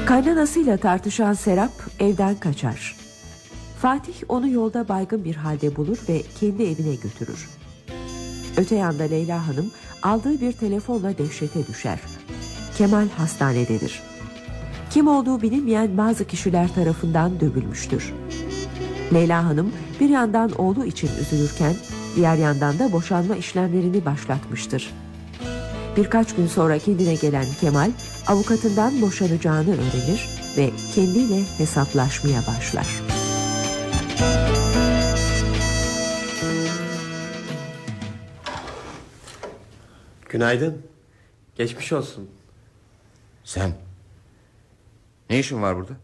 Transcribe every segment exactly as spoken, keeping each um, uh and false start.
Kaynanasıyla tartışan Serap evden kaçar. Fatih onu yolda baygın bir halde bulur ve kendi evine götürür. Öte yanda Leyla Hanım aldığı bir telefonla dehşete düşer. Kemal hastanededir. Kim olduğu bilinmeyen bazı kişiler tarafından dövülmüştür. Leyla Hanım bir yandan oğlu için üzülürken diğer yandan da boşanma işlemlerini başlatmıştır. Birkaç gün sonra kendine gelen Kemal avukatından boşanacağını öğrenir ve kendiyle hesaplaşmaya başlar. Günaydın. Geçmiş olsun. Sen? Ne işin var burada?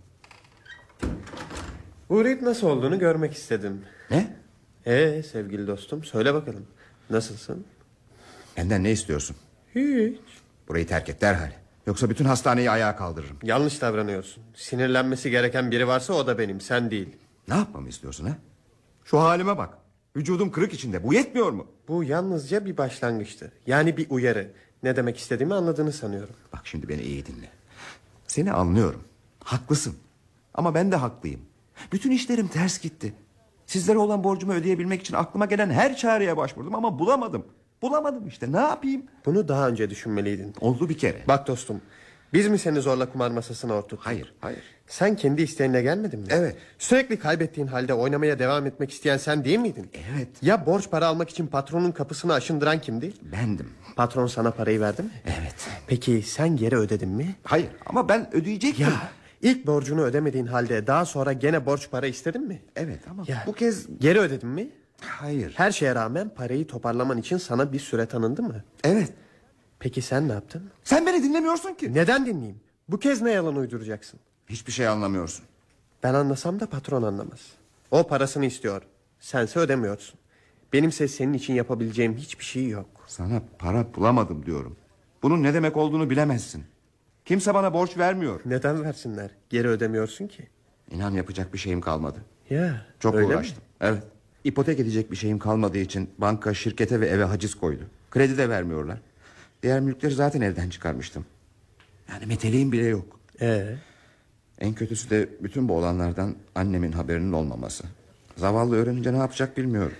Uğrayıp nasıl olduğunu görmek istedim. Ne? Ee sevgili dostum, söyle bakalım. Nasılsın? Benden ne istiyorsun? Hiç. Burayı terk et derhal. Yoksa bütün hastaneyi ayağa kaldırırım. Yanlış davranıyorsun. Sinirlenmesi gereken biri varsa o da benim, sen değil. Ne yapmamı istiyorsun ha? Şu halime bak. Vücudum kırık içinde. Bu yetmiyor mu? Bu yalnızca bir başlangıçtı. Yani bir uyarı. Ne demek istediğimi anladığını sanıyorum. Bak şimdi beni iyi dinle. Seni anlıyorum. Haklısın. Ama ben de haklıyım. Bütün işlerim ters gitti. Sizlere olan borcumu ödeyebilmek için aklıma gelen her çareye başvurdum ama bulamadım. Bulamadım işte, ne yapayım? Bunu daha önce düşünmeliydin. Oldu bir kere. Bak dostum, biz mi seni zorla kumar masasına oturttuk? Hayır, hayır. Sen kendi isteğinle gelmedin mi? Evet. Sürekli kaybettiğin halde oynamaya devam etmek isteyen sen değil miydin? Evet. Ya borç para almak için patronun kapısını aşındıran kimdi? Bendim. Patron sana parayı verdi mi? Evet. Peki sen geri ödedin mi? Hayır ama ben ödeyecektim. Ya ilk borcunu ödemediğin halde daha sonra gene borç para istedin mi? Evet ama ya, bu kez... Geri ödedin mi? Hayır. Her şeye rağmen parayı toparlaman için sana bir süre tanındı mı? Evet. Peki sen ne yaptın? Sen beni dinlemiyorsun ki. Neden dinleyeyim? Bu kez ne yalan uyduracaksın? Hiçbir şey anlamıyorsun. Ben anlasam da patron anlamaz. O parasını istiyor. Sense ödemiyorsun. Benimse senin için yapabileceğim hiçbir şey yok. Sana para bulamadım diyorum. Bunun ne demek olduğunu bilemezsin. Kimse bana borç vermiyor. Neden versinler? Geri ödemiyorsun ki. İnan yapacak bir şeyim kalmadı. Ya, Çok öyle uğraştım. mi? Evet. İpotek edecek bir şeyim kalmadığı için banka şirkete ve eve haciz koydu. Kredi de vermiyorlar. Diğer mülkleri zaten elden çıkarmıştım. Yani meteliğim bile yok. Ee? En kötüsü de bütün bu olanlardan annemin haberinin olmaması. Zavallı öğrenince ne yapacak bilmiyorum.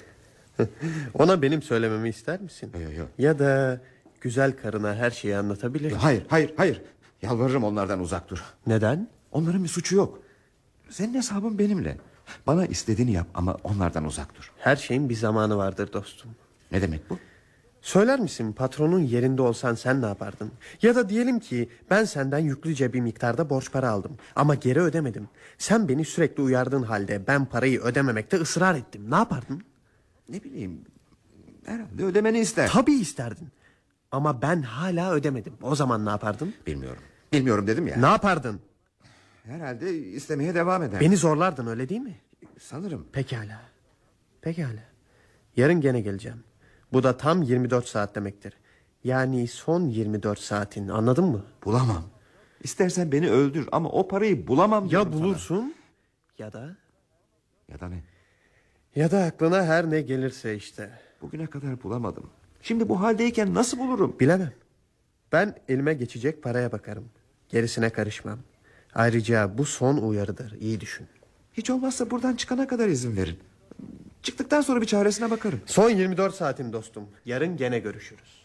Ona benim söylememi ister misin? Yok yok. Ya da güzel karına her şeyi anlatabilir. Hayır hayır hayır. Yalvarırım onlardan uzak dur. Neden? Onların bir suçu yok. Senin hesabın benimle. Bana istediğini yap ama onlardan uzak dur. Her şeyin bir zamanı vardır dostum. Ne demek bu? Söyler misin patronun yerinde olsan sen ne yapardın? Ya da diyelim ki ben senden yüklüce bir miktarda borç para aldım ama geri ödemedim. Sen beni sürekli uyardığın halde ben parayı ödememekte ısrar ettim. Ne yapardın? Ne bileyim, herhalde ödemeni ister. Tabii isterdin. Ama ben hala ödemedim. O zaman ne yapardın? Bilmiyorum. Bilmiyorum dedim ya. Ne yapardın? Herhalde istemeye devam eder. Beni zorlardın, öyle değil mi? Sanırım. Pekala. Pekala. Yarın gene geleceğim. Bu da tam yirmi dört saat demektir. Yani son yirmi dört saatin, anladın mı? Bulamam. İstersen beni öldür ama o parayı bulamam. Ya bulursun sana. ya da... Ya da ne? Ya da aklına her ne gelirse işte. Bugüne kadar bulamadım. Şimdi bu haldeyken nasıl bulurum? Bilemem. Ben elime geçecek paraya bakarım. Gerisine karışmam. Ayrıca bu son uyarıdır, iyi düşün. Hiç olmazsa buradan çıkana kadar izin verin. Çıktıktan sonra bir çaresine bakarım. Son yirmi dört saatin dostum. Yarın gene görüşürüz.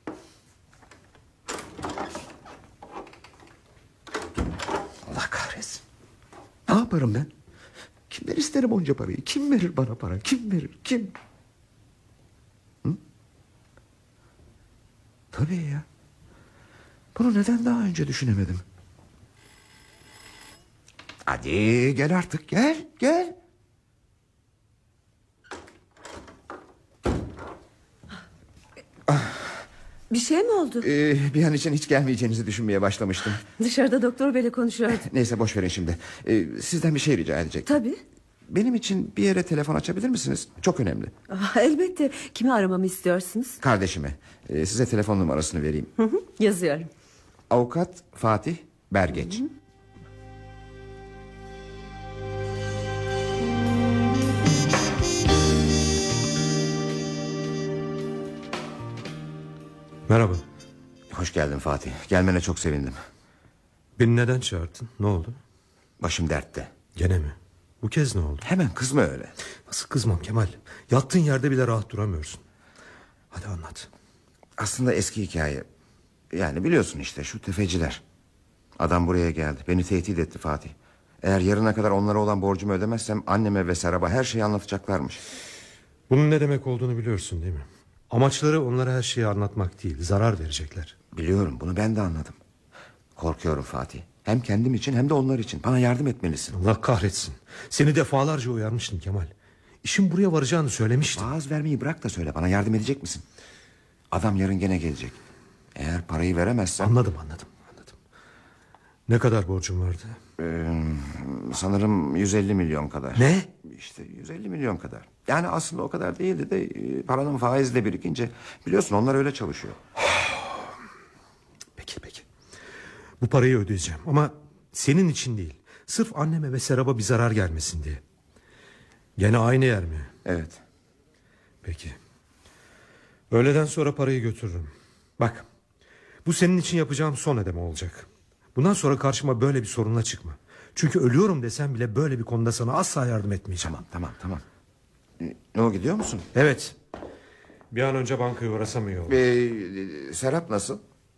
Allah kahretsin. Ne yaparım ben? Kimden isterim onca parayı? Kim verir bana para? Kim verir? Kim? Hı? Tabii ya. Bunu neden daha önce düşünemedim? Hadi gel artık, gel gel. Bir şey mi oldu? Ee, bir an için hiç gelmeyeceğinizi düşünmeye başlamıştım. Dışarıda doktor beyle konuşuyordu. Neyse boş verin şimdi. Ee, sizden bir şey rica edecektim. Tabii. Benim için bir yere telefon açabilir misiniz? Çok önemli. Ah, elbette. Kimi aramamı istiyorsunuz? Kardeşime. Ee, size telefon numarasını vereyim. Hı hı, yazıyorum. Avukat Fatih Bergeç. Hı hı. Merhaba. Hoş geldin Fatih. Gelmene çok sevindim. Beni neden çağırdın? Ne oldu? Başım dertte. Gene mi? Bu kez ne oldu? Hemen kızma öyle. Nasıl kızmam Kemal? Yattığın yerde bile rahat duramıyorsun. Hadi anlat. Aslında eski hikaye. Yani biliyorsun işte şu tefeciler. Adam buraya geldi. Beni tehdit etti Fatih. Eğer yarına kadar onlara olan borcumu ödemezsem anneme ve Serap'a her şeyi anlatacaklarmış. Bunun ne demek olduğunu biliyorsun değil mi? Amaçları onlara her şeyi anlatmak değil, zarar verecekler. Biliyorum, bunu ben de anladım. Korkuyorum Fatih. Hem kendim için hem de onlar için. Bana yardım etmelisin. Allah kahretsin. Seni defalarca uyarmıştım Kemal. İşin buraya varacağını söylemiştim. Vaaz vermeyi bırak da söyle, bana yardım edecek misin? Adam yarın gene gelecek. Eğer parayı veremezsem... Anladım anladım anladım. Ne kadar borcum vardı? Ee, sanırım yüz elli milyon kadar. Ne? İşte yüz elli milyon kadar. Yani aslında o kadar değildi de paranın faizle birikince... Biliyorsun onlar öyle çalışıyor. Peki peki. Bu parayı ödeyeceğim ama senin için değil. Sırf anneme ve Serap'a bir zarar gelmesin diye. Gene aynı yer mi? Evet. Peki. Öğleden sonra parayı götürürüm. Bak, bu senin için yapacağım son ödeme olacak. Bundan sonra karşıma böyle bir sorunla çıkma. Çünkü ölüyorum desem bile böyle bir konuda sana asla yardım etmeyeceğim. Tamam tamam tamam. Ne o, gidiyor musun? Evet. Bir an önce bankaya uğrasam iyi olur. Ee, Serap nasıl?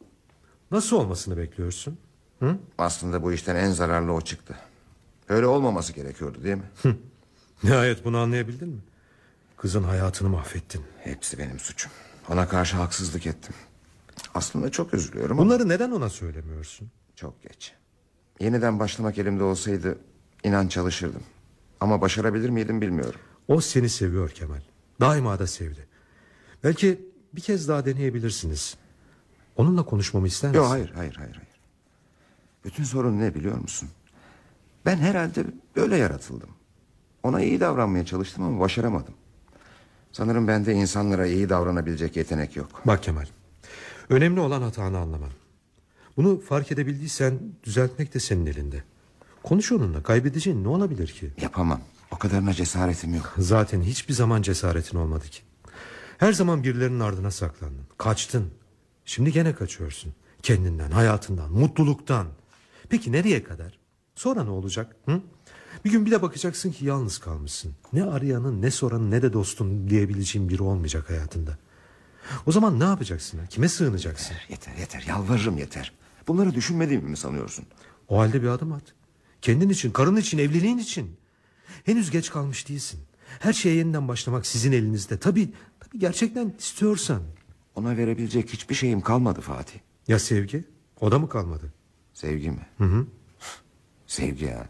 Nasıl olmasını bekliyorsun? Hı? Aslında bu işten en zararlı o çıktı. Öyle olmaması gerekiyordu değil mi? Nihayet bunu anlayabildin mi? Kızın hayatını mahvettin. Hepsi benim suçum. Ona karşı haksızlık ettim. Aslında çok üzülüyorum Bunları ama... neden ona söylemiyorsun? Çok geç. Yeniden başlamak elimde olsaydı inan çalışırdım. Ama başarabilir miydim bilmiyorum. O seni seviyor Kemal. Daima da sevdi. Belki bir kez daha deneyebilirsiniz. Onunla konuşmamı ister misin? Yok hayır hayır hayır. hayır. Bütün sorun ne biliyor musun? Ben herhalde böyle yaratıldım. Ona iyi davranmaya çalıştım ama başaramadım. Sanırım bende insanlara iyi davranabilecek yetenek yok. Bak Kemal, önemli olan hatanı anlaman. Bunu fark edebildiysen düzeltmek de senin elinde. Konuş onunla, kaybedeceğin ne olabilir ki? Yapamam, o kadarına cesaretim yok. Zaten hiçbir zaman cesaretin olmadı ki. Her zaman birilerinin ardına saklandın, kaçtın. Şimdi gene kaçıyorsun. Kendinden, hayatından, mutluluktan. Peki nereye kadar? Sonra ne olacak? Hı? Bir gün bir de bakacaksın ki yalnız kalmışsın. Ne arayanın, ne soranın, ne de dostun diyebileceğin biri olmayacak hayatında. O zaman ne yapacaksın? Kime sığınacaksın? Yeter yeter, yeter. Yalvarırım yeter. Bunları düşünmediğimi mi sanıyorsun? O halde bir adım at. Kendin için, karın için, evliliğin için. Henüz geç kalmış değilsin. Her şeye yeniden başlamak sizin elinizde. Tabii, tabii gerçekten istiyorsan. Ona verebilecek hiçbir şeyim kalmadı Fatih. Ya sevgi? O da mı kalmadı? Sevgi mi? Hı hı. Sevgi ya.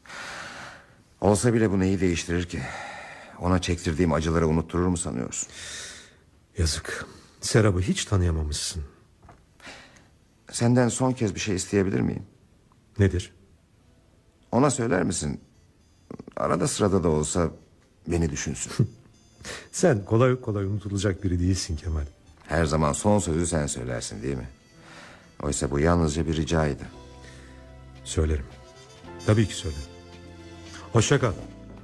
Olsa bile bu neyi değiştirir ki? Ona çektirdiğim acıları unutturur mu sanıyorsun? Yazık. Serap'ı hiç tanıyamamışsın. Senden son kez bir şey isteyebilir miyim? Nedir? Ona söyler misin? Arada sırada da olsa beni düşünsün. Sen kolay kolay unutulacak biri değilsin Kemal. Her zaman son sözü sen söylersin değil mi? Oysa bu yalnızca bir ricaydı. Söylerim. Tabii ki söylerim. Hoşça kal.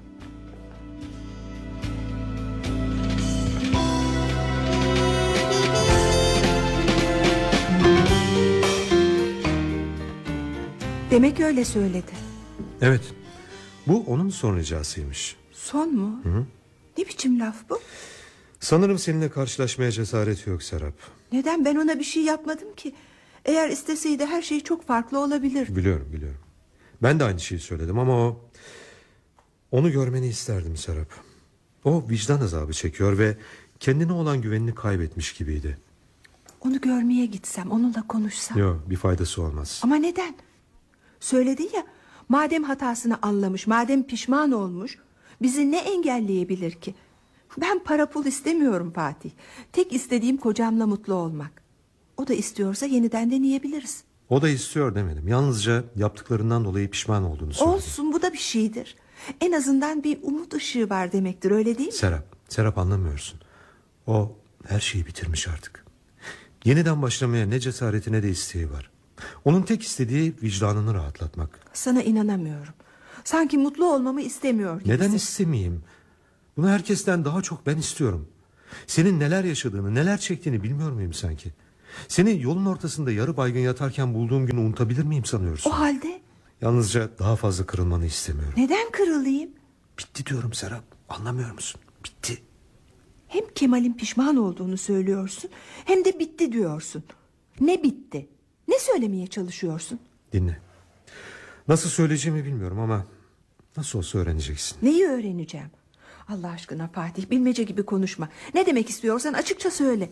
Demek öyle söyledi. Evet. Bu onun son ricasıymış. Son mu? Hı hı. Ne biçim laf bu? Sanırım seninle karşılaşmaya cesareti yok Serap. Neden, ben ona bir şey yapmadım ki? Eğer isteseydi her şey çok farklı olabilir. Biliyorum biliyorum. Ben de aynı şeyi söyledim ama o... Onu görmeni isterdim Serap. O vicdan azabı çekiyor ve kendine olan güvenini kaybetmiş gibiydi. Onu görmeye gitsem, onunla konuşsam. Yok, bir faydası olmaz. Ama neden? Söyledin ya, madem hatasını anlamış, madem pişman olmuş, bizi ne engelleyebilir ki? Ben para pul istemiyorum Fatih. Tek istediğim kocamla mutlu olmak. O da istiyorsa yeniden deneyebiliriz. O da istiyor demedim. Yalnızca yaptıklarından dolayı pişman olduğunu söyledi. Olsun, bu da bir şeydir. En azından bir umut ışığı var demektir, öyle değil mi? Serap, Serap anlamıyorsun. O her şeyi bitirmiş artık. Yeniden başlamaya ne cesareti ne de isteği var. Onun tek istediği vicdanını rahatlatmak. Sana inanamıyorum. Sanki mutlu olmamı istemiyor gibisin. Neden istemeyeyim? Bunu herkesten daha çok ben istiyorum. Senin neler yaşadığını, neler çektiğini bilmiyor muyum sanki? Seni yolun ortasında yarı baygın yatarken bulduğum günü unutabilir miyim sanıyorsun? O halde Yalnızca daha fazla kırılmanı istemiyorum. neden kırılayım? Bitti diyorum Serap. Anlamıyor musun? Bitti. Hem Kemal'in pişman olduğunu söylüyorsun, hem de bitti diyorsun. Ne bitti? Ne söylemeye çalışıyorsun? Dinle. Nasıl söyleyeceğimi bilmiyorum ama nasıl olsa öğreneceksin. Neyi öğreneceğim? Allah aşkına Fatih, bilmece gibi konuşma. Ne demek istiyorsan açıkça söyle.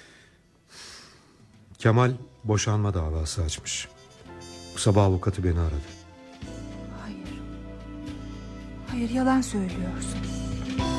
Kemal boşanma davası açmış. Bu sabah avukatı beni aradı. Hayır. Hayır, yalan söylüyorsun.